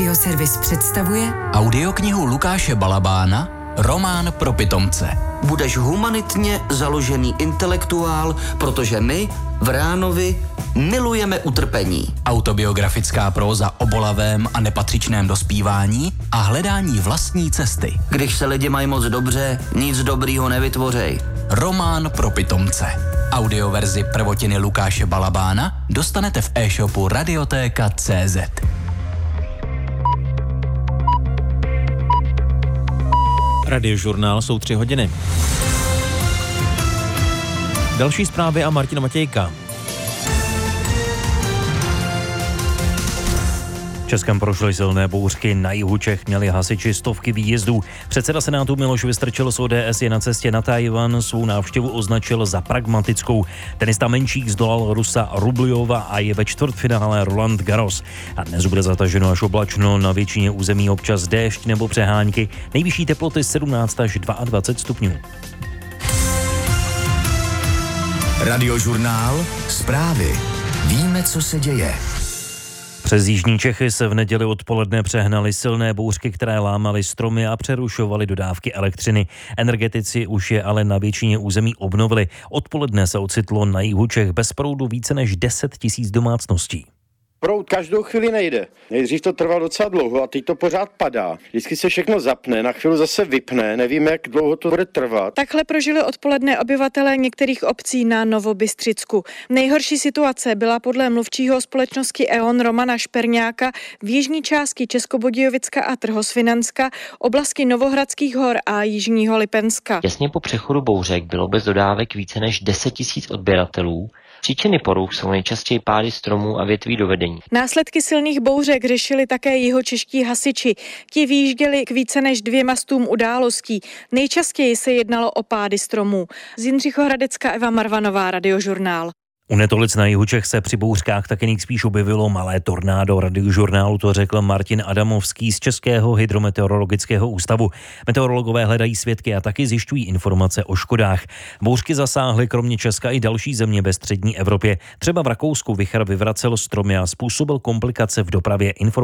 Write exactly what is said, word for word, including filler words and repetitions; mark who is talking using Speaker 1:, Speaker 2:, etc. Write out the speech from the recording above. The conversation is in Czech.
Speaker 1: Radioservis představuje
Speaker 2: audioknihu Lukáše Balabána Román pro pitomce.
Speaker 3: Budeš humanitně založený intelektuál, protože my v Ránovi milujeme utrpení.
Speaker 2: Autobiografická próza o bolavém a nepatřičném dospívání a hledání vlastní cesty.
Speaker 3: Když se lidi mají moc dobře, nic dobrýho nevytvořej.
Speaker 2: Román pro pitomce. Audioverzi prvotiny Lukáše Balabána dostanete v e-shopu radiotéka tečka cé zet.
Speaker 4: Radiožurnál jsou tři hodiny. Další zprávy a Martina Matějka. Českem prošly silné bouřky, na jihu Čech měli hasiči stovky výjezdů. Předseda Senátu Miloš Vystrčil z O D S je na cestě na Tchaj-wan, svou návštěvu označil za pragmatickou. Tenista Menčík zdolal Rusa Rubljova a je ve čtvrtfinále Roland Garros. A dnes bude zataženo až oblačno, na většině území občas déšť nebo přehánky, nejvyšší teploty sedmnáct až dvacet dva stupňů.
Speaker 5: Radiožurnál, zprávy. Víme, co se děje.
Speaker 4: Přes jižní Čechy se v neděli odpoledne přehnaly silné bouřky, které lámaly stromy a přerušovaly dodávky elektřiny. Energetici už je ale na většině území obnovili. Odpoledne se ocitlo na jihu Čech bez proudu více než deset tisíc domácností.
Speaker 6: Proud každou chvíli nejde. Nejdřív to trvalo docela dlouho a teď to pořád padá. Vždycky se všechno zapne, na chvíli zase vypne, nevíme, jak dlouho to bude trvat.
Speaker 7: Takhle prožili odpoledne obyvatelé některých obcí na Novobystřicku. Nejhorší situace byla podle mluvčího společnosti E O N Romana Šperňáka v jižní části Českobudějovicka a Trhosvinanska, oblasti Novohradských hor a jižního Lipenska.
Speaker 8: Těsně po přechodu bouřek bylo bez dodávek více než deset tisíc odběratelů. Příčiny poruch jsou nejčastěji pády stromů a větví do vedení.
Speaker 7: Následky silných bouřek řešili také jihočeští hasiči. Ti vyjížděli k více než dvěma stům událostí. Nejčastěji se jednalo o pády stromů. Z Jindřichohradecka Eva Marvanová, Radiožurnál.
Speaker 4: U Netolic na jihu Čech se při bouřkách taky nejspíš objevilo malé tornádo. Radiožurnálu to řekl Martin Adamovský z Českého hydrometeorologického ústavu. Meteorologové hledají svědky a taky zjišťují informace o škodách. Bouřky zasáhly kromě Česka i další země ve střední Evropě. Třeba v Rakousku vichar vyvracel stromy a způsobil komplikace v dopravě.